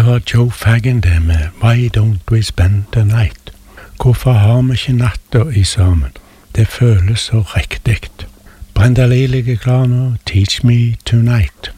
har Joe Fagin det med Why Don't We Spend the Night? Hvorfor har vi ikke natta i sammen? Det føles så riktig. Brenda Lee ligger klar nå, Teach Me Tonight.